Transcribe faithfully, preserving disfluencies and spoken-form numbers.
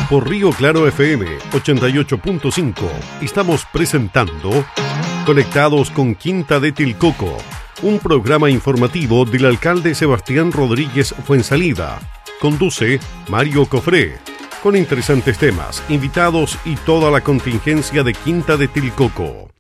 Por Río Claro F M ochenta y ocho punto cinco estamos presentando Conectados con Quinta de Tilcoco, un programa informativo del alcalde Sebastián Rodríguez Fuensalida. Conduce Mario Cofré, con interesantes temas, invitados y toda la contingencia de Quinta de Tilcoco.